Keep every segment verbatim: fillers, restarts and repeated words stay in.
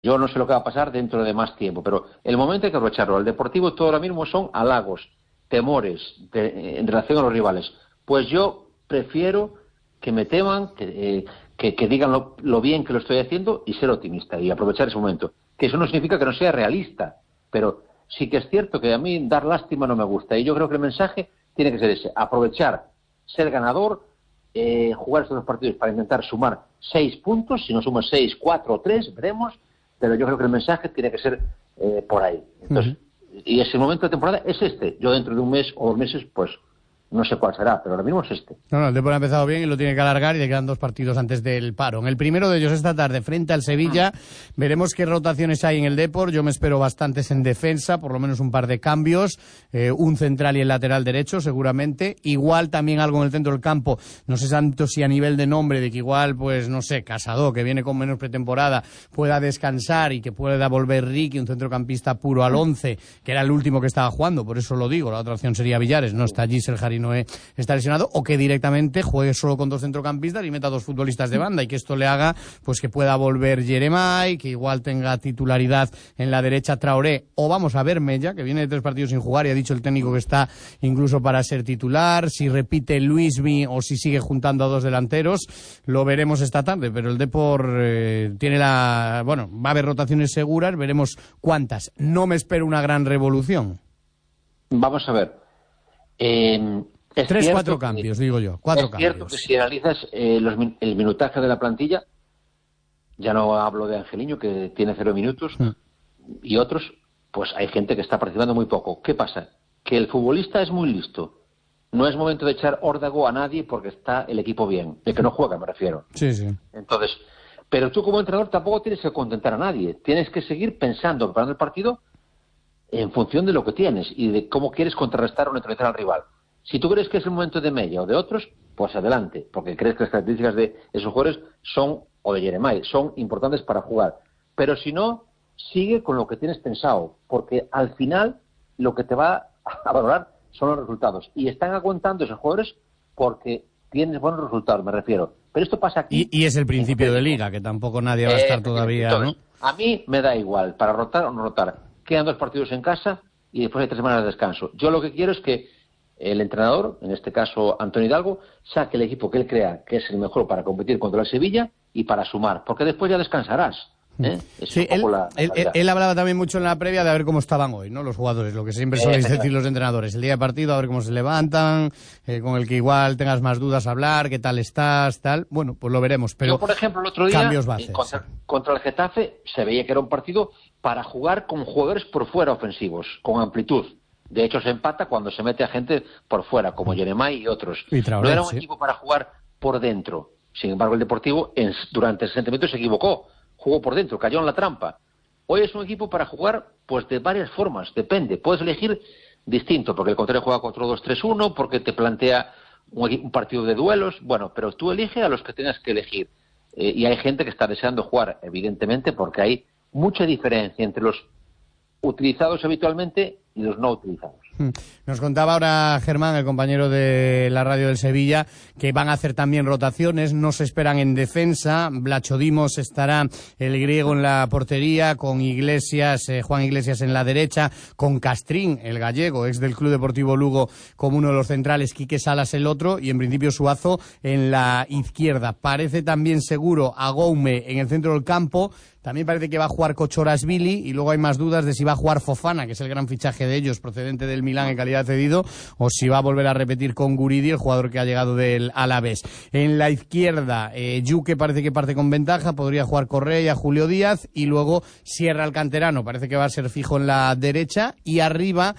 Yo no sé lo que va a pasar dentro de más tiempo, pero el momento hay que aprovecharlo. El Deportivo todo ahora mismo son halagos, temores de, en relación a los rivales. Pues yo prefiero que me teman, que, eh, que, que digan lo, lo bien que lo estoy haciendo y ser optimista y aprovechar ese momento. Que eso no significa que no sea realista, pero sí que es cierto que a mí dar lástima no me gusta. Y yo creo que el mensaje tiene que ser ese: aprovechar, ser ganador, eh, jugar estos dos partidos para intentar sumar seis puntos. Si no sumas seis, cuatro o tres, veremos. Pero yo creo que el mensaje tiene que ser eh, por ahí. Entonces, uh-huh. Y ese momento de temporada es este. Yo dentro de un mes o dos meses, pues no sé cuál será, pero ahora mismo es este. No, no, el Depor ha empezado bien y lo tiene que alargar y le quedan dos partidos antes del paro. En el primero de ellos esta tarde, frente al Sevilla, mm. veremos qué rotaciones hay en el Depor. Yo me espero bastantes en defensa, por lo menos un par de cambios, eh, un central y el lateral derecho seguramente. Igual también algo en el centro del campo, no sé tanto si a nivel de nombre, de que igual, pues no sé, Casado, que viene con menos pretemporada, pueda descansar y que pueda volver Ricky, un centrocampista puro al once, que era el último que estaba jugando, por eso lo digo. La otra opción sería Villares, no está allí Sergi Noé está lesionado, o que directamente juegue solo con dos centrocampistas y meta dos futbolistas de banda, y que esto le haga pues que pueda volver Jeremai, que igual tenga titularidad en la derecha Traoré, o vamos a ver Mella, que viene de tres partidos sin jugar y ha dicho el técnico que está incluso para ser titular. Si repite Luismi o si sigue juntando a dos delanteros, lo veremos esta tarde, pero el Depor eh, tiene la... bueno, va a haber rotaciones seguras, veremos cuántas. No me espero una gran revolución. Vamos a ver. Eh... Es Tres, cuatro que, cambios, digo yo. Cuatro es cambios. cierto que si analizas eh, los, el minutaje de la plantilla, ya no hablo de Angeliño, que tiene cero minutos, mm. y otros, pues hay gente que está participando muy poco. ¿Qué pasa? Que el futbolista es muy listo. No es momento de echar órdago a nadie porque está el equipo bien. De que no juega, me refiero. Sí, sí. Entonces, pero tú como entrenador tampoco tienes que contentar a nadie. Tienes que seguir pensando, preparando el partido en función de lo que tienes y de cómo quieres contrarrestar o neutralizar al rival. Si tú crees que es el momento de Mella o de otros, pues adelante, porque crees que las características de esos jugadores son, o de Jeremai, son importantes para jugar. Pero si no, sigue con lo que tienes pensado, porque al final lo que te va a valorar son los resultados. Y están aguantando esos jugadores porque tienes buenos resultados, me refiero. Pero esto pasa aquí. Y, y es el principio de liga, que tampoco nadie va a estar eh, todavía, entonces, ¿no? A mí me da igual, para rotar o no rotar. Quedan dos partidos en casa y después hay tres semanas de descanso. Yo lo que quiero es que el entrenador, en este caso Antonio Hidalgo, saque el equipo que él crea que es el mejor para competir contra el Sevilla y para sumar, porque después ya descansarás. ¿eh? Sí, él, la, la él, él hablaba también mucho en la previa de a ver cómo estaban hoy, ¿no? Los jugadores, lo que siempre soléis eh, decir los entrenadores. El día de partido, a ver cómo se levantan, eh, con el que igual tengas más dudas a hablar, qué tal estás, tal. Bueno, pues lo veremos. Pero yo, por ejemplo, el otro día, cambios va a hacer, contra, sí. contra el Getafe, se veía que era un partido para jugar con jugadores por fuera ofensivos, con amplitud. De hecho, se empata cuando se mete a gente por fuera, como Jeremai y otros. Y Traoré, no era un sí. equipo para jugar por dentro. Sin embargo, el Deportivo en, durante sesenta minutos se equivocó. Jugó por dentro, cayó en la trampa. Hoy es un equipo para jugar pues de varias formas, depende. Puedes elegir distinto, porque el contrario juega cuatro dos tres uno, porque te plantea un, un partido de duelos. Bueno, pero tú eliges a los que tengas que elegir. Eh, y hay gente que está deseando jugar, evidentemente, porque hay mucha diferencia entre los utilizados habitualmente y los no utilizados. Nos contaba ahora Germán, el compañero de la radio del Sevilla, que van a hacer también rotaciones, no se esperan en defensa. Blachodimos estará el griego en la portería, con Iglesias, eh, Juan Iglesias en la derecha, con Castrín, el gallego, ex del Club Deportivo Lugo, como uno de los centrales, Quique Salas el otro, y en principio Suazo en la izquierda. Parece también seguro Agoume en el centro del campo. También parece que va a jugar Kochorashvili, y luego hay más dudas de si va a jugar Fofana, que es el gran fichaje de ellos, procedente del Milán en calidad de cedido, o si va a volver a repetir con Guridi, el jugador que ha llegado del Alavés. En la izquierda, eh, Yuque parece que parte con ventaja, podría jugar Correa, Julio Díaz, y luego Sierra el canterano, parece que va a ser fijo en la derecha, y arriba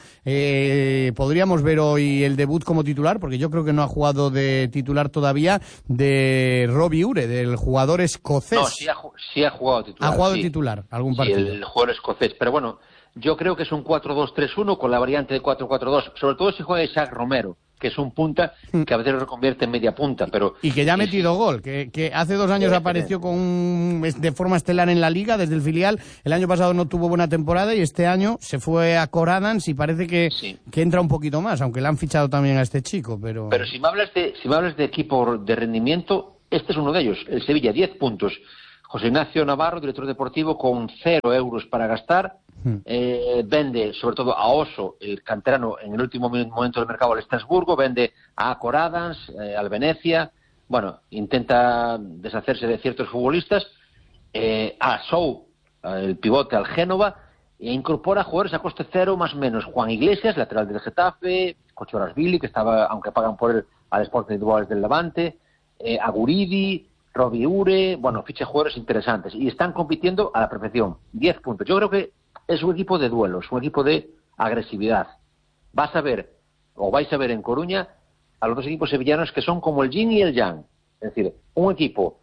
eh, podríamos ver hoy el debut como titular, porque yo creo que no ha jugado de titular todavía, de Robbie Ure, del jugador escocés. No, sí ha, sí ha jugado titular. Ha jugado sí. de titular algún partido. Sí, el jugador escocés, pero bueno, yo creo que es un cuatro dos tres uno con la variante de cuatro cuatro dos, sobre todo si juega Isaac Romero, que es un punta que a veces lo reconvierte en media punta, pero... Y que ya ha metido gol, que, que hace dos años apareció con un, de forma estelar en la Liga desde el filial. El año pasado no tuvo buena temporada y este año se fue a Coradans y parece que, sí. que entra un poquito más, aunque le han fichado también a este chico, pero... Pero si me hablas de, si me hablas de equipo de rendimiento, este es uno de ellos, el Sevilla, diez puntos. José Ignacio Navarro, director deportivo, con cero euros para gastar, mm. eh, vende sobre todo a Oso, el canterano, en el último momento del mercado al Estrasburgo, vende a Acor Adams, eh, al Venecia, bueno, intenta deshacerse de ciertos futbolistas, eh, a Sou, el pivote, al Génova, e incorpora jugadores a coste cero más o menos. Juan Iglesias, lateral del Getafe, Cochorasvili, que estaba, aunque pagan por él, al Sporting de Boas del Levante, eh, Aguridi, Robbie Ure, bueno, ficha jugadores interesantes y están compitiendo a la perfección. diez puntos. Yo creo que es un equipo de duelos, un equipo de agresividad. Vas a ver, o vais a ver en Coruña, a los dos equipos sevillanos que son como el yin y el yang. Es decir, un equipo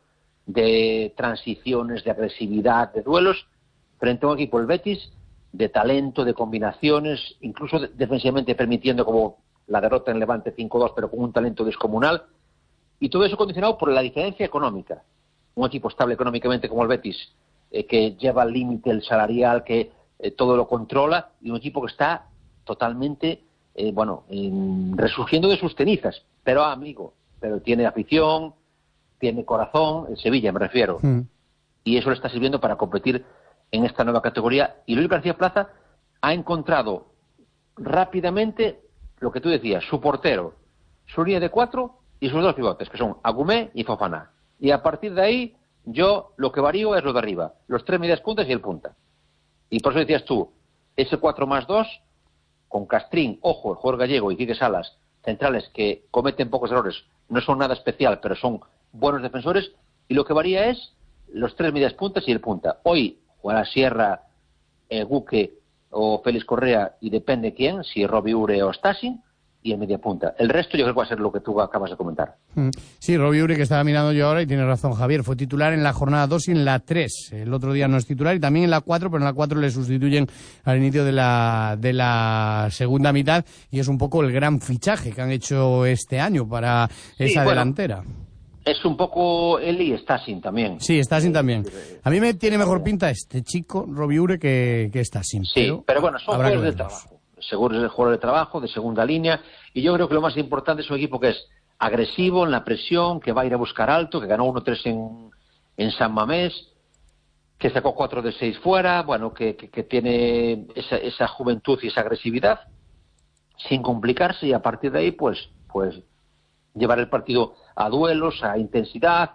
de transiciones, de agresividad, de duelos, frente a un equipo, el Betis, de talento, de combinaciones, incluso de, defensivamente permitiendo como la derrota en Levante cinco dos, pero con un talento descomunal. Y todo eso condicionado por la diferencia económica. Un equipo estable económicamente como el Betis, eh, que lleva al límite el salarial, que eh, todo lo controla, y un equipo que está totalmente, eh, bueno, eh, resurgiendo de sus cenizas. Pero, amigo, pero tiene afición, tiene corazón, el Sevilla me refiero. Mm. Y eso le está sirviendo para competir en esta nueva categoría. Y Luis García Plaza ha encontrado rápidamente lo que tú decías, su portero, su línea de cuatro y sus dos pivotes, que son Agumé y Fofana. Y a partir de ahí, yo lo que varío es lo de arriba, los tres medias puntas y el punta. Y por eso decías tú, ese cuatro más dos, con Castrín, ojo, el jugador gallego, y Quique Salas, centrales que cometen pocos errores, no son nada especial, pero son buenos defensores, y lo que varía es los tres medias puntas y el punta. Hoy jugará Sierra, eh, Guque o Félix Correa, y depende quién, si Robbie Ure o Stasi, y en media punta. El resto yo creo que va a ser lo que tú acabas de comentar. Sí, Robbie Ure, que estaba mirando yo ahora, y tiene razón Javier, fue titular en la jornada dos y en la tres. El otro día no es titular, y también en la cuatro, pero en la cuatro le sustituyen al inicio de la, de la segunda mitad, y es un poco el gran fichaje que han hecho este año para esa sí, bueno, delantera. Es un poco él y Stasin también. Sí, Stasin también. A mí me tiene mejor pinta este chico, Robbie Ure, que, que Stasin. Sí, pero, pero bueno, son jugadores de trabajo. Seguro es el jugador de trabajo, de segunda línea, y yo creo que lo más importante es un equipo que es agresivo en la presión, que va a ir a buscar alto, que ganó uno tres en, en San Mamés, que sacó cuatro de seis fuera, bueno, que, que, que tiene esa, esa juventud y esa agresividad, sin complicarse, y a partir de ahí, pues, pues llevar el partido a duelos, a intensidad,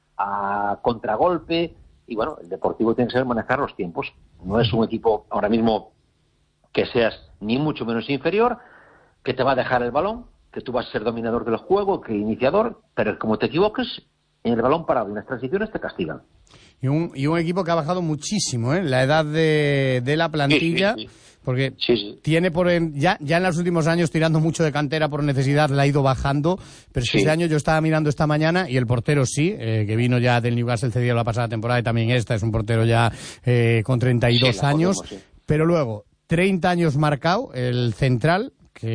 a contragolpe, y bueno, el Deportivo tiene que saber manejar los tiempos. No es un equipo ahora mismo que seas ni mucho menos inferior, que te va a dejar el balón, que tú vas a ser dominador del juego, que iniciador, pero como te equivoques, en el balón parado y en las transiciones te castigan. Y un, y un equipo que ha bajado muchísimo, ¿eh? La edad de, de la plantilla, sí, sí, sí. porque sí, sí. tiene por en, ya, ya en los últimos años tirando mucho de cantera por necesidad, la ha ido bajando, pero es que sí. Este año yo estaba mirando esta mañana y el portero sí, eh, que vino ya del Newcastle cedido la pasada temporada, y también esta, es un portero ya eh, con treinta y dos sí, años, podemos, sí. Pero luego treinta años marcado, el central,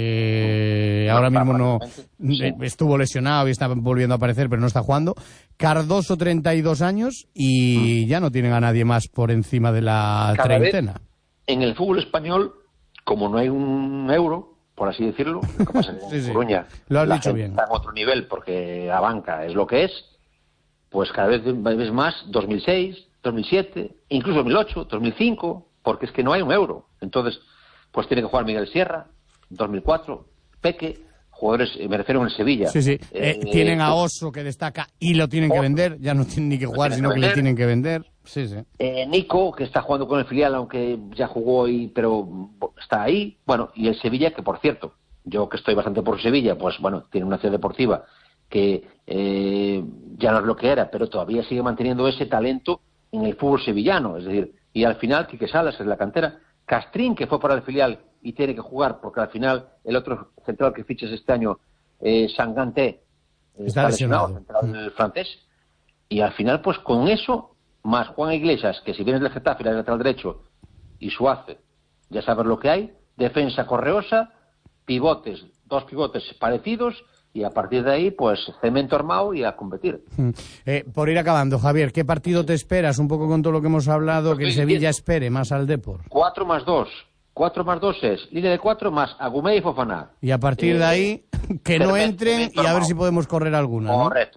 que no, ahora mismo no sí. estuvo lesionado y está volviendo a aparecer, pero no está jugando. Cardoso, treinta y dos años, y mm. ya no tienen a nadie más por encima de la Cada treintena. Vez, en el fútbol español, como no hay un euro, por así decirlo, lo que pasa es que en sí, Coruña sí. Lo has la dicho gente bien. Está en otro nivel porque la banca es lo que es, pues cada vez ves más dos mil seis, dos mil siete, incluso dos mil ocho, dos mil cinco, porque es que no hay un euro. Entonces, pues tiene que jugar Miguel Sierra, dos mil cuatro, Peque, jugadores, me refiero en Sevilla. Sí, sí, eh, eh, tienen a Oso, que destaca, y lo tienen Oso, que vender, ya no tienen ni que jugar, sino que, que le tienen que vender. Sí, sí. Eh, Nico, que está jugando con el filial, aunque ya jugó, y, pero está ahí. Bueno, y el Sevilla, que por cierto, yo que estoy bastante por Sevilla, pues bueno, tiene una ciudad deportiva que eh, ya no es lo que era, pero todavía sigue manteniendo ese talento en el fútbol sevillano, es decir, y al final Quique Salas es la cantera, Castrín, que fue para el filial y tiene que jugar, porque al final el otro central que fichas este año, eh, Sanganté, eh, está, está lesionado, lesionado central mm. francés, y al final pues con eso, más Juan Iglesias, que si vienes del Getafe, el lateral derecho, y Suárez, ya sabes lo que hay, defensa correosa, pivotes, dos pivotes parecidos, y a partir de ahí, pues, cemento armado y a competir. Eh, por ir acabando, Javier, ¿qué partido te esperas? Un poco con todo lo que hemos hablado, que el Sevilla espere más al Depor. Cuatro más dos. Cuatro más dos es línea de cuatro más Agumé y Fofana. Y a partir eh, de ahí, que no entren y a ver si podemos correr alguna, ¿no? Correcto.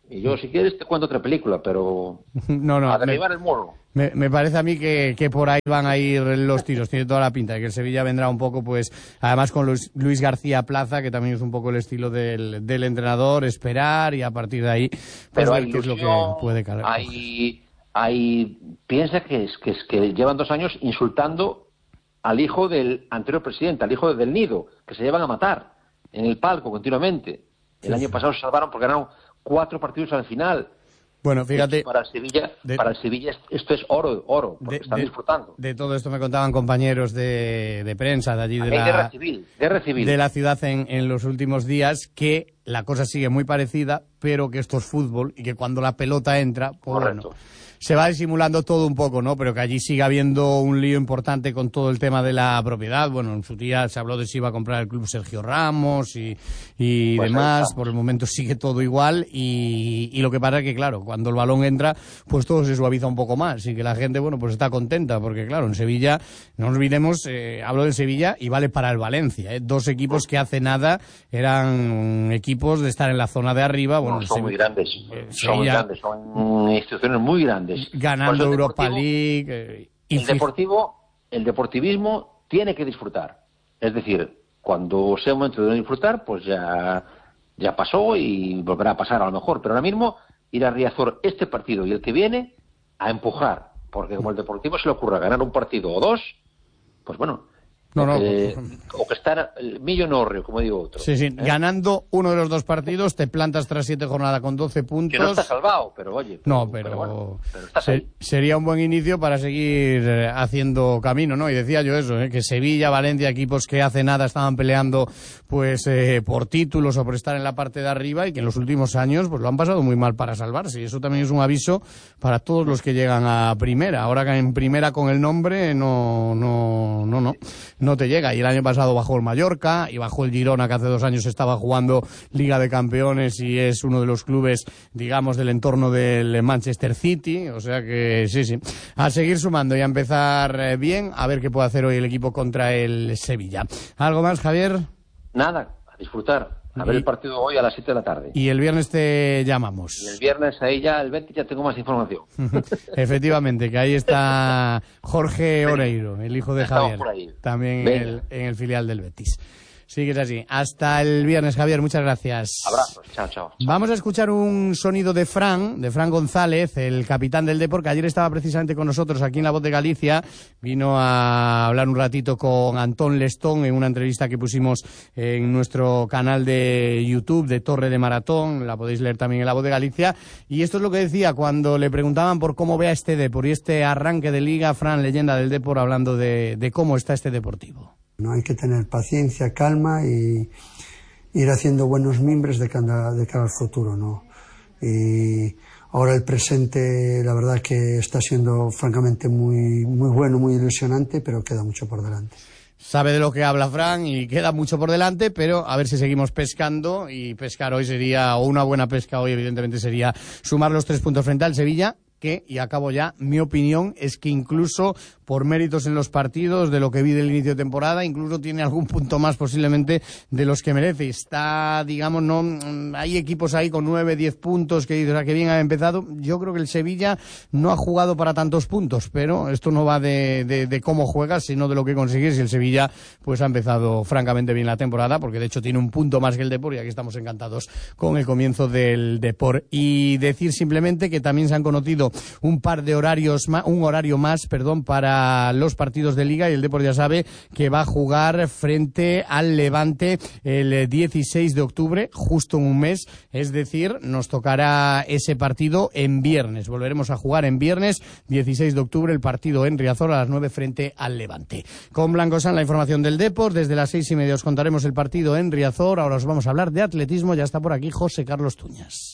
Y yo, si quieres, te cuento otra película, pero no, no, a derribar me, el muro. Me, me parece a mí que, que por ahí van a ir los tiros. Tiene toda la pinta de que el Sevilla vendrá un poco, pues, además con Luis, Luis García Plaza, que también es un poco el estilo del, del entrenador, esperar y a partir de ahí, pues, pero ver hay qué es lo que puede caer. Hay, hay, piensa que es, que es que llevan dos años insultando al hijo del anterior presidente, al hijo del Nido, que se llevan a matar en el palco continuamente. El sí, año sí. pasado se salvaron porque ganaron cuatro partidos al final. Bueno, fíjate. Para el Sevilla, de, para el Sevilla esto es oro, oro, porque de, están de, disfrutando. De todo esto me contaban compañeros de, de prensa de allí de la, guerra civil, guerra civil. de la ciudad en, en los últimos días, que la cosa sigue muy parecida, pero que esto es fútbol y que cuando la pelota entra, pues bueno, se va disimulando todo un poco, ¿no? Pero que allí sigue habiendo un lío importante con todo el tema de la propiedad. Bueno, en su día se habló de si iba a comprar el club Sergio Ramos y, y pues demás. Por el momento sigue todo igual y, y lo que pasa es que, claro, cuando el balón entra, pues todo se suaviza un poco más y que la gente, bueno, pues está contenta porque, claro, en Sevilla, no nos olvidemos, eh, hablo del Sevilla y vale para el Valencia, ¿eh? Dos equipos que hace nada eran equipos de estar en la zona de arriba. Bueno, no, son muy grandes, eh, son muy grandes, son instituciones muy grandes. Ganando Europa League. Eh, el deportivo, el deportivismo tiene que disfrutar. Es decir, cuando sea el momento de disfrutar, pues ya, ya pasó y volverá a pasar a lo mejor. Pero ahora mismo ir a Riazor este partido y el que viene a empujar, porque como el Deportivo se le ocurra ganar un partido o dos, pues bueno. No, no, eh, pues... o que estar el millonorrio, como digo otro. Sí, sí, ¿eh? Ganando uno de los dos partidos, te plantas tras siete jornadas con doce puntos. Que no está salvado, pero oye. Pero, no, pero, pero, bueno, pero ser, sería un buen inicio para seguir haciendo camino, ¿no? Y decía yo eso, ¿eh? Que Sevilla, Valencia, equipos que hace nada estaban peleando pues eh, por títulos o por estar en la parte de arriba y que en los últimos años pues lo han pasado muy mal para salvarse. Y eso también es un aviso para todos los que llegan a primera. Ahora que en primera con el nombre no, no, no, no. no te llega. Y el año pasado bajó el Mallorca y bajó el Girona, que hace dos años estaba jugando Liga de Campeones y es uno de los clubes, digamos, del entorno del Manchester City. O sea que sí, sí. A seguir sumando y a empezar bien, a ver qué puede hacer hoy el equipo contra el Sevilla. ¿Algo más, Javier? Nada, a disfrutar. A ver el partido hoy a las siete de la tarde. Y el viernes te llamamos. Y el viernes ahí ya, el Betis, ya tengo más información. Efectivamente, que ahí está Jorge Oreiro, el hijo de Estamos Javier. Por ahí. También en el, en el filial del Betis. Sí que es así. Hasta el viernes, Javier. Muchas gracias. Abrazos. Chao, chao. chao. Vamos a escuchar un sonido de Fran, de Fran González, el capitán del Depor, que ayer estaba precisamente con nosotros aquí en La Voz de Galicia. Vino a hablar un ratito con Antón Lestón en una entrevista que pusimos en nuestro canal de YouTube de Torre de Maratón. La podéis leer también en La Voz de Galicia. Y esto es lo que decía cuando le preguntaban por cómo ve a este Depor y este arranque de Liga. Fran, leyenda del Depor, hablando de, de cómo está este Deportivo. No hay que tener paciencia, calma y ir haciendo buenos mimbres de cara, de cara al futuro, ¿no? Y ahora el presente, la verdad que está siendo francamente muy, muy bueno, muy ilusionante, pero queda mucho por delante. Sabe de lo que habla Fran y queda mucho por delante, pero a ver si seguimos pescando y pescar hoy sería, o una buena pesca hoy evidentemente sería sumar los tres puntos frente al Sevilla, que, y acabo ya, mi opinión es que incluso por méritos en los partidos, de lo que vi del inicio de temporada, incluso tiene algún punto más posiblemente de los que merece. Está, digamos, no hay equipos ahí con nueve, diez puntos que dices, ah, que bien ha empezado. Yo creo que el Sevilla no ha jugado para tantos puntos, pero esto no va de, de, de cómo juegas, sino de lo que consigues. Y el Sevilla pues ha empezado francamente bien la temporada, porque de hecho tiene un punto más que el Depor y aquí estamos encantados con el comienzo del Depor. Y decir simplemente que también se han conocido un par de horarios más, un horario más, perdón, para los partidos de Liga, y el Depor ya sabe que va a jugar frente al Levante el dieciséis de octubre, justo en un mes, es decir, nos tocará ese partido en viernes. Volveremos a jugar en viernes, dieciséis de octubre, el partido en Riazor a las nueve frente al Levante. Con Blancosan la información del Depor, desde las seis y media os contaremos el partido en Riazor. Ahora os vamos a hablar de atletismo, ya está por aquí José Carlos Tuñas.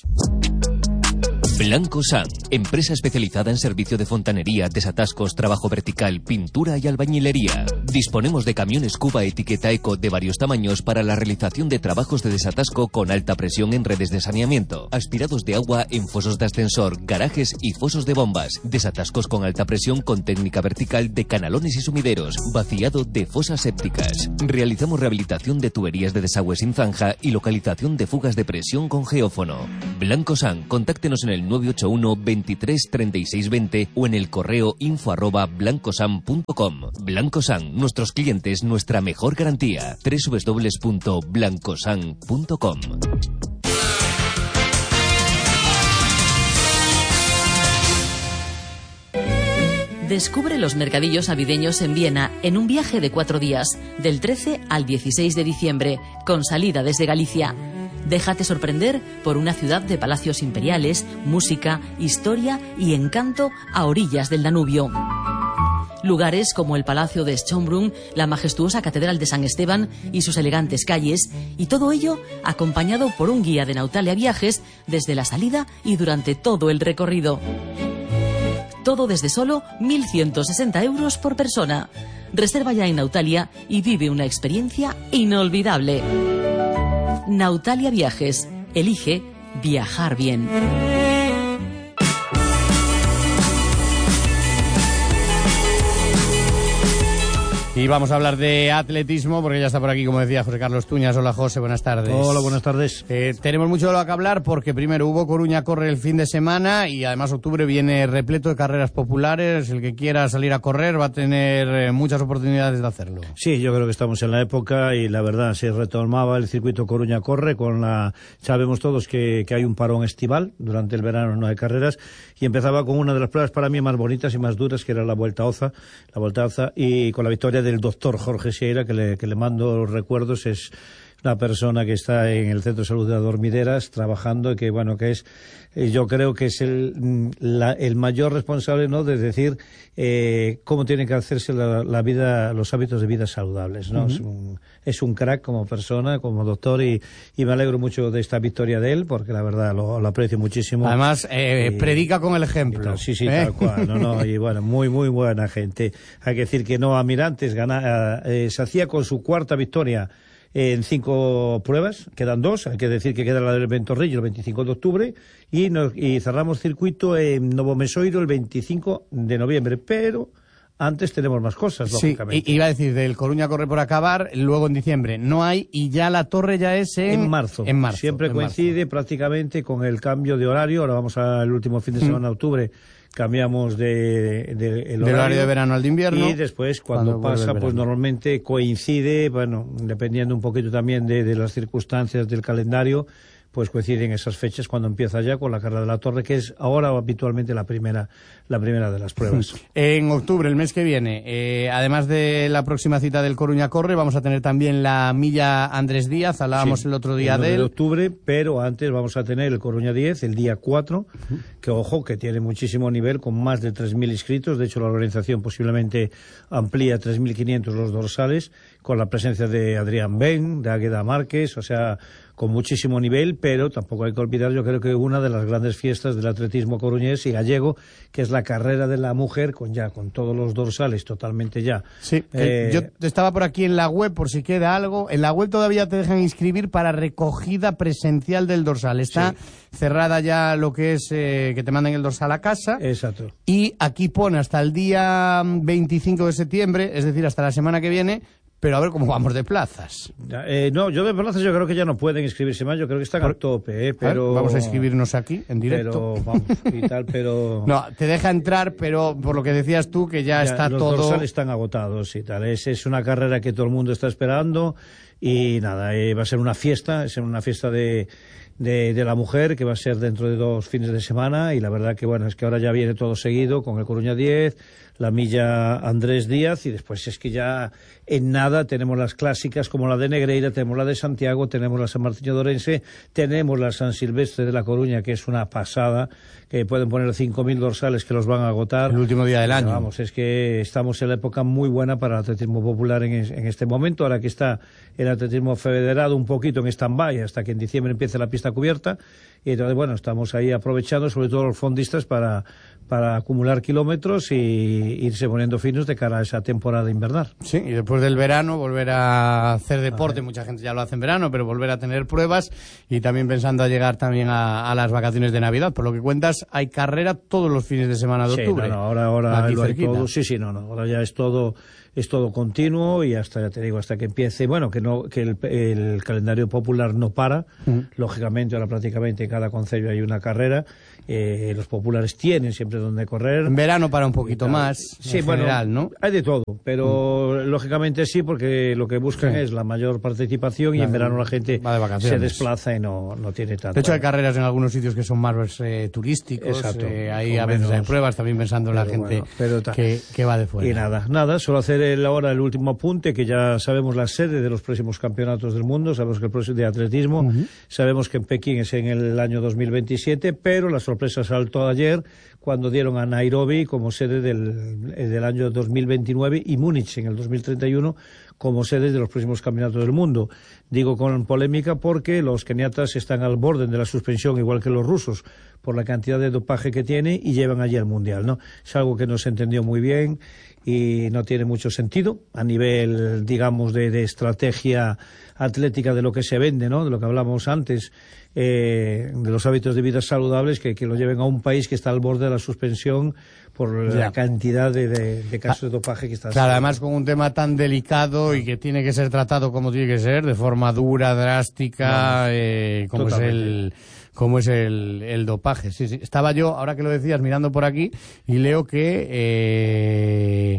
Blancosan, empresa especializada en servicio de fontanería, desatascos, trabajo vertical, pintura y albañilería. Disponemos de camiones Cuba etiqueta Eco de varios tamaños para la realización de trabajos de desatasco con alta presión en redes de saneamiento, aspirados de agua en fosos de ascensor, garajes y fosos de bombas, desatascos con alta presión con técnica vertical de canalones y sumideros, vaciado de fosas sépticas. Realizamos rehabilitación de tuberías de desagüe sin zanja y localización de fugas de presión con geófono. Blancosan, contáctenos en el nueve ocho uno veintitrés treinta y seis veinte o en el correo info arroba blancosan punto com. Blancosan, nuestros clientes, nuestra mejor garantía. doble u doble u doble u punto blancosan punto com. Descubre los mercadillos navideños en Viena en un viaje de cuatro días, del trece al dieciséis de diciembre, con salida desde Galicia. Déjate sorprender por una ciudad de palacios imperiales, música, historia y encanto a orillas del Danubio. Lugares como el Palacio de Schönbrunn, la majestuosa Catedral de San Esteban y sus elegantes calles, y todo ello acompañado por un guía de Nautalia Viajes desde la salida y durante todo el recorrido. Todo desde solo mil ciento sesenta euros por persona. Reserva ya en Nautalia y vive una experiencia inolvidable. Nautalia Viajes. Elige viajar bien. Y vamos a hablar de atletismo, porque ya está por aquí, como decía José Carlos Tuñas. Hola, José, buenas tardes. Hola, buenas tardes. Eh, tenemos mucho de lo que hablar, porque primero hubo Coruña Corre el fin de semana y además octubre viene repleto de carreras populares. El que quiera salir a correr va a tener eh, muchas oportunidades de hacerlo. Sí, yo creo que estamos en la época y la verdad se retomaba el circuito Coruña Corre con la... Sabemos todos que, que hay un parón estival, durante el verano no hay carreras, y empezaba con una de las pruebas para mí más bonitas y más duras, que era la Vuelta a Oza, la Vuelta a Oza, y con la victoria del doctor Jorge Sierra, que le, que le mando los recuerdos. Es una persona que está en el Centro de Salud de Adormideras trabajando y que, bueno, que es, eh, yo creo que es el, la, el mayor responsable, ¿no?, de decir eh, cómo tiene que hacerse la, la vida, los hábitos de vida saludables, ¿no? Uh-huh. Es un, es un crack como persona, como doctor, y, y me alegro mucho de esta victoria de él, porque la verdad lo, lo aprecio muchísimo. Además, eh, y, predica con el ejemplo. Sí, sí, ¿eh? Tal cual. No, no, y bueno, muy, muy buena gente. Hay que decir que Noa Mirantes gana, eh, se hacía con su cuarta victoria en cinco pruebas, quedan dos, hay que decir que queda la del Ventorrillo el veinticinco de octubre y, nos, y cerramos circuito en Novo Mesoiro el veinticinco de noviembre, pero antes tenemos más cosas, sí, lógicamente. Iba a decir, del Coruña Corre por acabar, luego en diciembre no hay, y ya la torre ya es en... En marzo. En marzo. Siempre en coincide marzo. prácticamente con el cambio de horario. Ahora vamos al último fin de semana de octubre, cambiamos de, de el horario, del horario de verano al de invierno, y después cuando, cuando pasa pues normalmente coincide, bueno, dependiendo un poquito también de, de las circunstancias del calendario, pues coinciden esas fechas cuando empieza ya con la carrera de la torre, que es ahora habitualmente la primera la primera de las pruebas. En octubre, el mes que viene, eh, además de la próxima cita del Coruña Corre, vamos a tener también la milla Andrés Díaz, hablábamos sí, el otro día el de él. de octubre, pero antes vamos a tener el Coruña diez, el día cuatro, uh-huh. que ojo, que tiene muchísimo nivel, con más de tres mil inscritos. De hecho, la organización posiblemente amplía tres mil quinientos los dorsales, con la presencia de Adrián Ben, de Águeda Márquez, o sea, con muchísimo nivel, pero tampoco hay que olvidar, yo creo que una de las grandes fiestas del atletismo coruñés y gallego, que es la carrera de la mujer, con ya con todos los dorsales totalmente ya. Sí, eh, yo estaba por aquí en la web, por si queda algo. En la web todavía te dejan inscribir para recogida presencial del dorsal. Está sí. cerrada ya lo que es eh, que te manden el dorsal a casa. Exacto. Y aquí pone hasta el día veinticinco de septiembre, es decir, hasta la semana que viene. Pero a ver cómo vamos de plazas. Eh, no, yo de plazas yo creo que ya no pueden inscribirse más, yo creo que están Por... a tope, eh, pero... A ver, vamos a inscribirnos aquí, en directo. Pero, vamos, y tal, pero... No, te deja entrar, pero por lo que decías tú, que ya, ya está los todo... Los dorsales están agotados y tal, es, es una carrera que todo el mundo está esperando y nada, eh, va a ser una fiesta, es una fiesta de... De, de la mujer, que va a ser dentro de dos fines de semana, y la verdad que bueno, es que ahora ya viene todo seguido con el Coruña diez, la milla Andrés Díaz, y después es que ya en nada tenemos las clásicas como la de Negreira, tenemos la de Santiago, tenemos la San Martiño de Orense, tenemos la San Silvestre de la Coruña, que es una pasada, que pueden poner cinco mil dorsales que los van a agotar. El último día del año. Pero vamos, es que estamos en la época muy buena para el atletismo popular en, es, en este momento, ahora que está el atletismo federado un poquito en stand-by hasta que en diciembre empiece la pista cubierta, Y entonces, bueno, estamos ahí aprovechando, sobre todo los fondistas, para, para acumular kilómetros y irse poniendo finos de cara a esa temporada invernal. Sí, y después del verano volver a hacer deporte, mucha gente ya lo hace en verano, pero volver a tener pruebas y también pensando a llegar también a, a las vacaciones de Navidad. Por lo que cuentas, hay carrera todos los fines de semana de octubre. Sí, no, no, ahora, ahora lo hay todo, sí, sí, no, no, ahora ya es todo... es todo continuo y hasta, ya te digo, hasta que empiece, bueno, que no que el, el calendario popular no para, uh-huh. Lógicamente ahora prácticamente en cada concello hay una carrera, eh, los populares tienen siempre donde correr. En verano para un poquito más, sí, en bueno, general, ¿no? Hay de todo, pero uh-huh. lógicamente sí, porque lo que buscan sí. es la mayor participación y la, en verano la gente de se desplaza y no, no tiene tanto. De hecho hay carreras en algunos sitios que son más eh, turísticos, eh, ahí a veces menos, hay pruebas, también pensando en la gente bueno, que, que va de fuera. Y nada, nada, solo hacer el, ahora el último apunte, que ya sabemos la sede de los próximos campeonatos del mundo, sabemos que el próximo de atletismo, uh-huh. sabemos que en Pekín es en el año dos mil veintisiete, pero la sorpresa saltó ayer cuando dieron a Nairobi como sede del, del año dos mil veintinueve y Múnich en el dos mil treinta y uno como sede de los próximos campeonatos del mundo. Digo con polémica porque los keniatas están al borde de la suspensión, igual que los rusos, por la cantidad de dopaje que tiene y llevan allí al Mundial, ¿no? Es algo que no se entendió muy bien y no tiene mucho sentido a nivel, digamos, de, de estrategia atlética de lo que se vende, ¿no? De lo que hablamos antes, eh, de los hábitos de vida saludables, que, que lo lleven a un país que está al borde de la suspensión por ya. la cantidad de, de, de casos ah, de dopaje que está. Claro, además con un tema tan delicado y que tiene que ser tratado como tiene que ser, de forma dura, drástica, no, eh, como totalmente. es el... cómo es el, el dopaje. Sí, sí. Estaba yo, ahora que lo decías, mirando por aquí y leo que eh,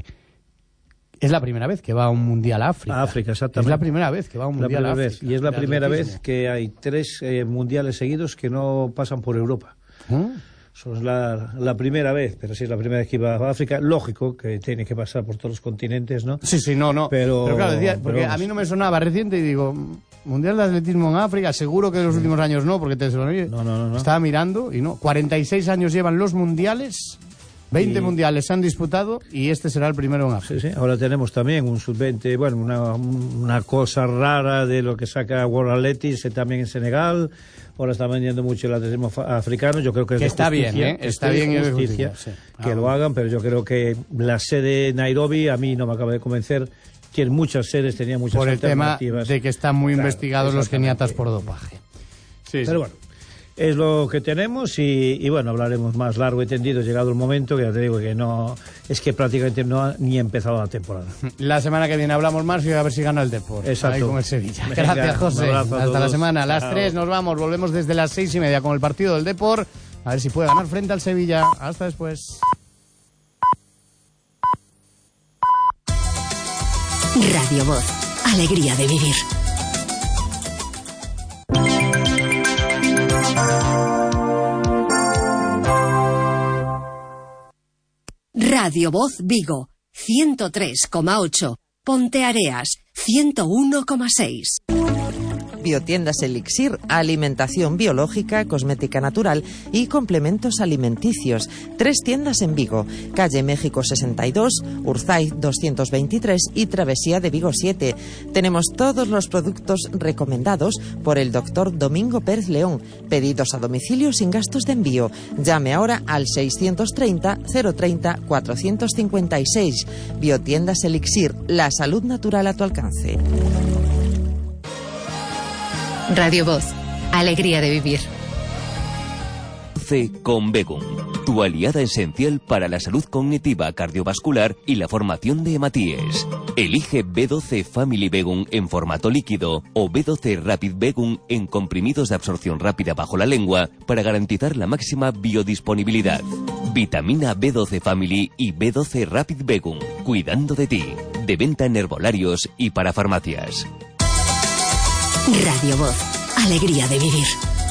es la primera vez que va a un mundial a África. A África, exactamente. Es la primera vez que va a un mundial a África. Vez. Y es la primera vez que hay tres eh, mundiales seguidos que no pasan por Europa. ¿Mm? Eso es la, la primera vez, pero sí es la primera vez que iba a África. Lógico que tiene que pasar por todos los continentes, ¿no? Sí, sí, no, no. Pero, pero claro, decía, porque a mí no me sonaba reciente y digo, mundial de atletismo en África, seguro que en los sí. últimos años no, porque te no, no, no, no. Estaba mirando y no. cuarenta y seis años llevan los mundiales, veinte y... mundiales se han disputado y este será el primero en África. Sí, sí. Ahora tenemos también un sub veinte, bueno, una, una cosa rara de lo que saca World Athletics también en Senegal. Ahora está vendiendo mucho el atletismo africano. Yo creo que es que de está justicia, bien, ¿eh? Está bien y justicia, sí. que ah, lo hagan, pero yo creo que la sede Nairobi a mí no me acaba de convencer. Tiene muchas sedes, tenía muchas por el alternativas. Tema de que están muy claro, investigados los keniatas por dopaje. Sí, pero sí. bueno, es lo que tenemos y, y bueno, hablaremos más largo y tendido llegado el momento, que ya te digo que no, es que prácticamente no ha ni empezado la temporada. La semana que viene hablamos más y a ver si gana el deporte. Exacto. Ahí con el Sevilla. Venga, gracias, José. Hasta todos. la semana. A las Chao. tres nos vamos, volvemos desde las seis y media con el partido del Depor. A ver si puede ganar frente al Sevilla. Hasta después. Radio Voz. Alegría de vivir. Radio Voz Vigo, ciento tres coma ocho. Ponteareas, ciento uno coma seis. Biotiendas Elixir, alimentación biológica, cosmética natural y complementos alimenticios. Tres tiendas en Vigo, calle México sesenta y dos, Urzaiz doscientos veintitrés y Travesía de Vigo siete. Tenemos todos los productos recomendados por el doctor Domingo Pérez León. Pedidos a domicilio sin gastos de envío. Llame ahora al seiscientos treinta, cero treinta, cuatrocientos cincuenta y seis. Biotiendas Elixir, la salud natural a tu alcance. Radio Voz, alegría de vivir. C con Begum, tu aliada esencial para la salud cognitiva, cardiovascular y la formación de hematíes. Elige B doce Family Begum en formato líquido o B doce Rapid Begum en comprimidos de absorción rápida bajo la lengua para garantizar la máxima biodisponibilidad. Vitamina B doce Family y B doce Rapid Begum, cuidando de ti. De venta en herbolarios y para farmacias. Radio Voz, alegría de vivir.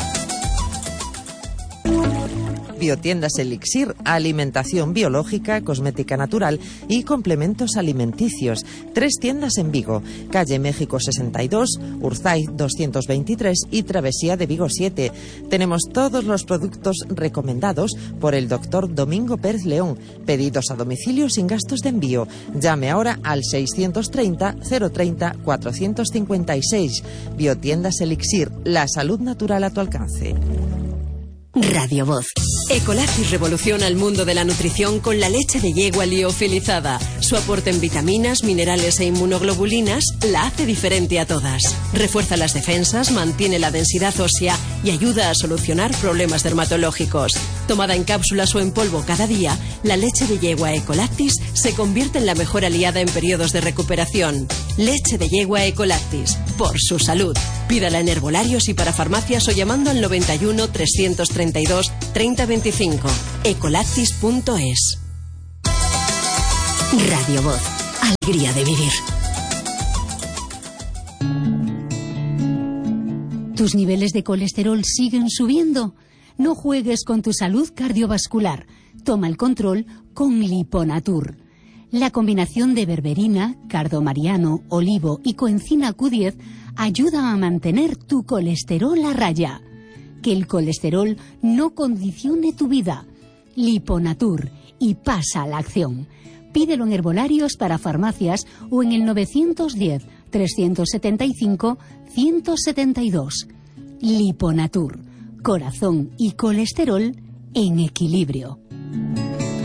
Biotiendas Elixir, alimentación biológica, cosmética natural y complementos alimenticios. Tres tiendas en Vigo, calle México sesenta y dos, Urzaiz doscientos veintitrés y Travesía de Vigo siete. Tenemos todos los productos recomendados por el doctor Domingo Pérez León. Pedidos a domicilio sin gastos de envío. Llame ahora al seiscientos treinta, cero treinta, cuatrocientos cincuenta y seis. Biotiendas Elixir, la salud natural a tu alcance. Radio Voz. Ecolactis revoluciona el mundo de la nutrición con la leche de yegua liofilizada. Su aporte en vitaminas, minerales e inmunoglobulinas la hace diferente a todas. Refuerza las defensas, mantiene la densidad ósea y ayuda a solucionar problemas dermatológicos. Tomada en cápsulas o en polvo cada día, la leche de yegua Ecolactis se convierte en la mejor aliada en periodos de recuperación. Leche de yegua Ecolactis, por su salud. Pídala en herbolarios y para farmacias o llamando al noventa y uno, trescientos treinta y dos, treinta veinticinco. ecolactis punto es. Radio Voz. Alegría de vivir. ¿Tus niveles de colesterol siguen subiendo? No juegues con tu salud cardiovascular. Toma el control con Liponatur. La combinación de berberina, cardomariano, olivo y coenzima Q diez ayuda a mantener tu colesterol a raya. Que el colesterol no condicione tu vida. Liponatur, y pasa a la acción. Pídelo en herbolarios para farmacias o en el novecientos diez, trescientos setenta y cinco, ciento setenta y dos. Liponatur, corazón y colesterol en equilibrio.